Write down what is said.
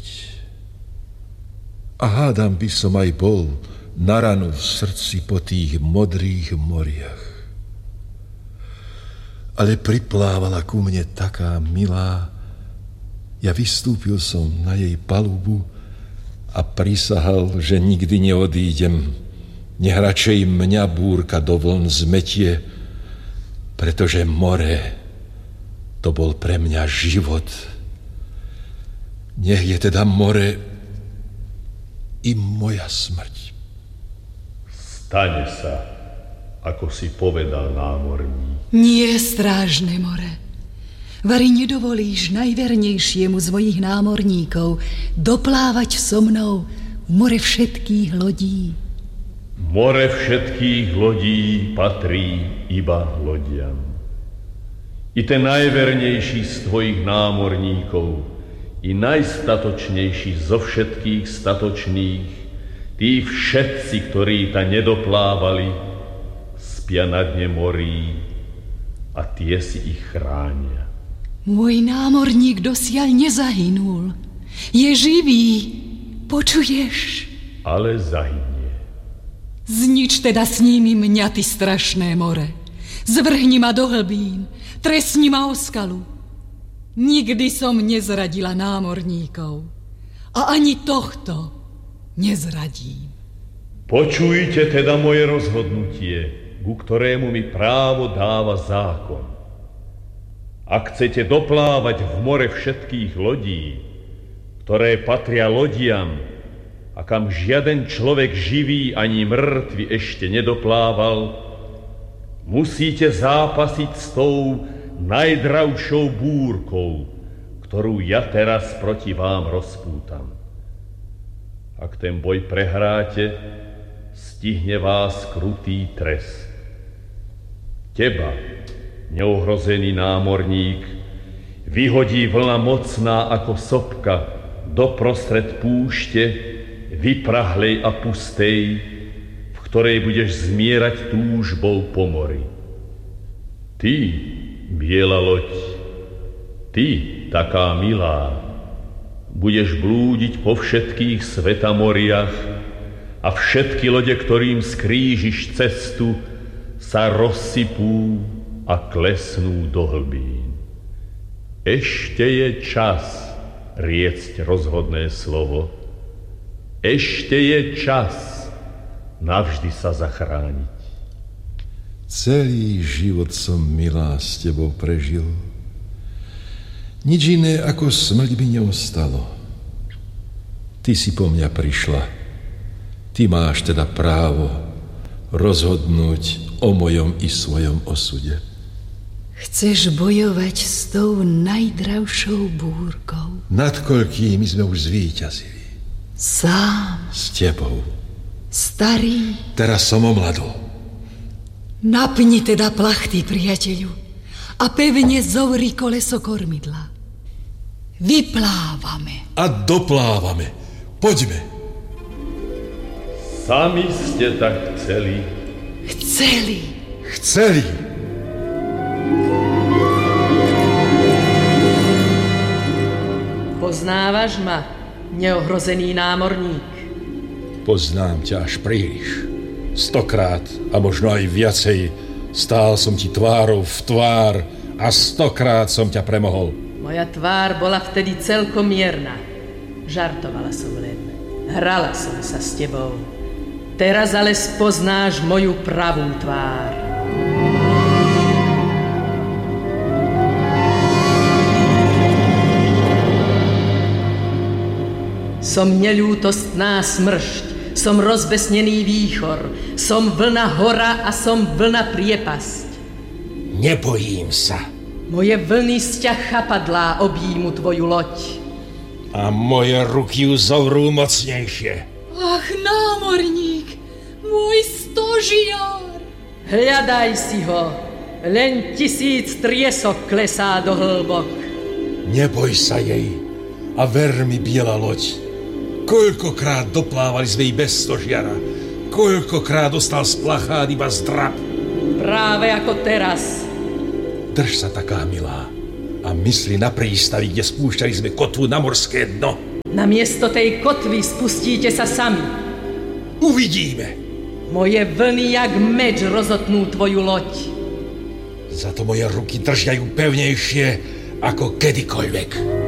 smrť. A hádam by som aj bol na ranu v srdci po tých modrých moriach. Ale priplávala ku mne taká milá, ja vystúpil som na jej palubu a prisahal, že nikdy neodídem, nech radšej mňa búrka do vln zmetie, pretože more, to bol pre mňa život. Nech je teda more i moja smrť. Stane sa, ako si povedal námorník. Nie, strážne more. Vari nedovolíš najvernejšiemu z mojich námorníkov doplávať so mnou v more všetkých lodí. More všetkých lodí patrí iba lodiam. I ten najvernejší z tvojich námorníkov, i najstatočnejší zo všetkých statočných, tí všetci, ktorí ta nedoplávali, spia na dne morí a tie si ich chránia. Môj námorník dosiaľ nezahynul. Je živý. Počuješ? Ale zahynie. Znič teda s nimi mňa, ty strašné more. Zvrhni ma do hlbín. Trestni ma o skalu. Nikdy som nezradila námorníkov. A ani tohto nezradím. Počujte teda moje rozhodnutie, ku ktorému mi právo dáva zákon. Ak chcete doplávať v more všetkých lodí, ktoré patria lodiam a kam žiaden človek živý ani mŕtvy ešte nedoplával, musíte zápasiť s tou najdravšou búrkou, ktorú ja teraz proti vám rozpútam. Ak ten boj prehráte, stihne vás krutý trest. Teba, neohrozený námorník, vyhodí vlna mocná ako sopka doprostred púšte, vyprahlej a pustej, v ktorej budeš zmierať túžbou po mori. Ty, biela loď, ty, taká milá, budeš blúdiť po všetkých svetamoriach a všetky lode, ktorým skrížiš cestu, sa rozsypú a klesnú do hlbín. Ešte je čas riecť rozhodné slovo. Ešte je čas navždy sa zachrániť. Celý život som, milá, s tebou prežil. Nič iné ako smrť by neostalo. Ty si po mňa prišla. Ty máš teda právo rozhodnúť o mojom i svojom osude. Chceš bojovať s tou najdravšou búrkou? Nad koľkými sme už zvíťazili. Sám. S tebou. Starý. Teraz som omladol. Napni teda plachty, priateľu, a pevne zovri koleso kormidla. Vyplávame. A doplávame. Poďme. Sami ste tak chceli. Chceli. Poznávaš ma, neohrozený námorník? Poznám ťa až príliš. 100-krát a možno aj viacej stál som ti tvárou v tvár a 100-krát som ťa premohol. Moja tvár bola vtedy celkom mierna. Žartovala som len. Hrala som sa s tebou. Teraz ale spoznáš moju pravú tvár. Som neľútostná smršť, som rozbesnený výchor, som vlna hora a som vlna priepasť. Nebojím sa. Moje vlny z ťa chapadlá objímu tvoju loď. A moje ruky ju zovrú mocnejšie. Ach, námorník, môj stožiar. Hľadaj si ho, len 1000 triesok klesá do hlbok. Neboj sa jej a ver mi, biela loď. Koľkokrát doplávali sme jej bez stožiara, koľkokrát ostal splachát iba zdrab. Práve ako teraz. Drž sa, taká milá, a mysli na prístavi, kde spúšťali sme kotvu na morské dno. Namiesto tej kotvy spustíte sa sami. Uvidíme. Moje vlny jak meč rozotnú tvoju loď. Za to moje ruky držia ju pevnejšie ako kedykoľvek.